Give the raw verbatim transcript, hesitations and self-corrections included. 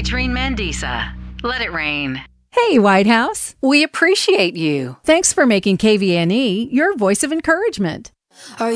featuring Mandisa. Let it rain. Hey, White House. We appreciate you. Thanks for making K V N E your voice of encouragement. Are